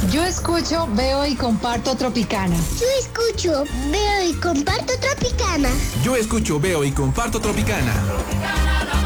Yo escucho, veo y comparto Tropicana. Yo escucho, veo y comparto Tropicana. Yo escucho, veo y comparto Tropicana.